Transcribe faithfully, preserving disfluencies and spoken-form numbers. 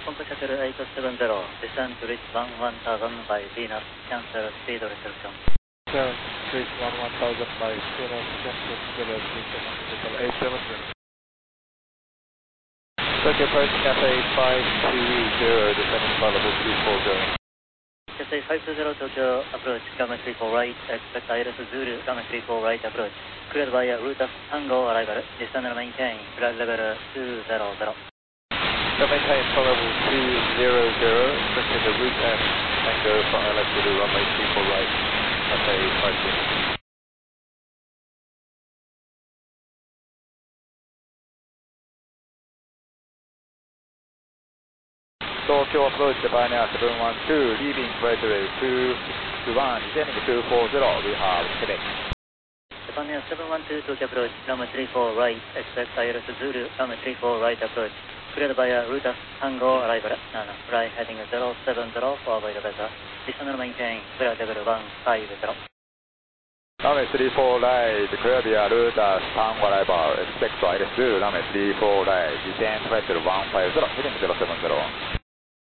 Conco Shuttle eight seven zero, descend to reach one one thousand by Venus, cancel speed restriction. Descend to reach one one thousand by Venus, cancel speed restriction, Shuttle eight seven zero. Tokyo approach Cathay five two zero, descending flight level three four zero. Cathay five two zero Tokyo approach, runway three four right, expect I L S Zulu, runway three four right approach. Cleared by Rutas Tango arrival, descend and maintain, flight level two zero zero. So maintain flight level two zero zero, expecting the route and Tango for I L S Zulu, runway three four right, Cathay five two zero. Tokyo approach Japan seven one two, leaving flight level two two one, descending two four zero, we have Quebec. Japan Air seven one two Tokyo approach, runway three four right, expect I L S Zulu, runway three four right approach. Cleared by Rutas Tango arrival, Nana, flight heading zero seven zero for avoid weather, descend and maintain, clear level one five zero. Runway three four right, clear via Rutas Tango arrival, expect I L S Zulu, runway three four right, descend flight level one five zero, heading zero seven zero.